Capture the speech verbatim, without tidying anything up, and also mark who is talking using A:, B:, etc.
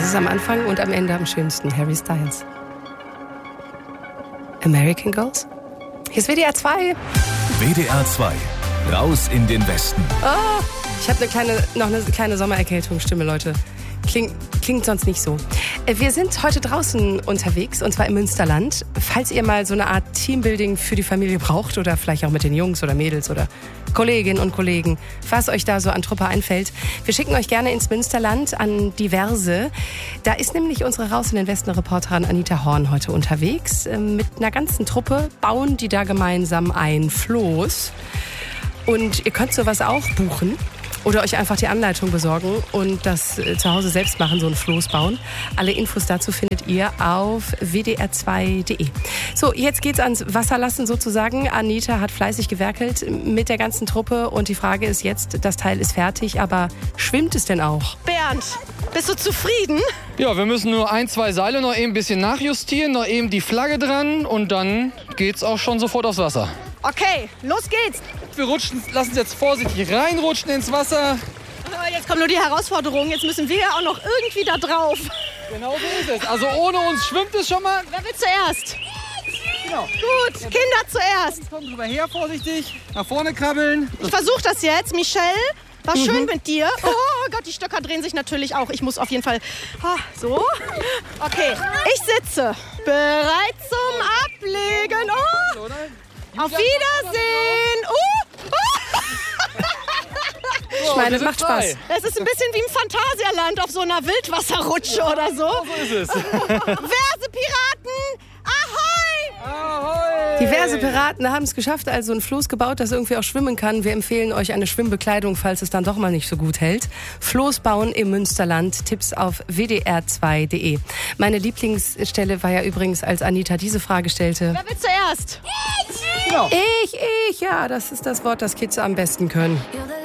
A: Das ist am Anfang und am Ende am schönsten. Harry Styles. American Girls? Hier ist W D R zwei.
B: W D R zwei. Raus in den Westen.
A: Oh, ich habe eine kleine, noch eine kleine Sommererkältungsstimme, Leute. Klingt, klingt sonst nicht so. Wir sind heute draußen unterwegs, und zwar im Münsterland. Falls ihr mal so eine Art Teambuilding für die Familie braucht oder vielleicht auch mit den Jungs oder Mädels oder Kolleginnen und Kollegen, was euch da so an Truppe einfällt. Wir schicken euch gerne ins Münsterland an diverse. Da ist nämlich unsere Raus in den Westen-Reporterin Anita Horn heute unterwegs. Mit einer ganzen Truppe bauen die da gemeinsam ein Floß. Und ihr könnt sowas auch buchen. Oder euch einfach die Anleitung besorgen und das äh, zu Hause selbst machen, so ein Floß bauen. Alle Infos dazu findet ihr auf w d r zwei punkt d e. So, jetzt geht's ans Wasserlassen sozusagen. Anita hat fleißig gewerkelt mit der ganzen Truppe und die Frage ist jetzt, das Teil ist fertig, aber schwimmt es denn auch?
C: Bernd, bist du zufrieden?
D: Ja, wir müssen nur ein, zwei Seile noch eben ein bisschen nachjustieren, noch eben die Flagge dran und dann geht's auch schon sofort aufs Wasser.
C: Okay, los geht's.
D: Wir rutschen, lassen es jetzt vorsichtig reinrutschen ins Wasser.
C: Jetzt kommt nur die Herausforderung. Jetzt müssen wir ja auch noch irgendwie da drauf.
D: Genau so ist es. Also ohne uns schwimmt es schon mal.
C: Wer will zuerst?
D: Genau.
C: Gut, Kinder zuerst.
D: Komm drüber her, vorsichtig. Nach vorne krabbeln.
C: Ich versuche das jetzt. Michelle, war mhm. schön mit dir. Oh Gott, die Stöcker drehen sich natürlich auch. Ich muss auf jeden Fall... Oh, so. Okay, ich sitze. Bereit zum Ablegen. Oh. Auf Wiedersehen! Uh! Uh!
A: Ich meine, es macht Spaß.
C: Es ist ein bisschen wie im Phantasialand auf so einer Wildwasserrutsche ja, oder so.
D: So ist es.
C: Diverse Piraten! Ahoi!
D: Ahoi!
A: Diverse Piraten haben es geschafft, also ein Floß gebaut, das irgendwie auch schwimmen kann. Wir empfehlen euch eine Schwimmbekleidung, falls es dann doch mal nicht so gut hält. Floß bauen im Münsterland. Tipps auf w d r zwei punkt d e. Meine Lieblingsstelle war ja übrigens, als Anita diese Frage stellte.
C: Wer will zuerst?
A: Ich! Ich, ich, ja, das ist das Wort, das Kids am besten können.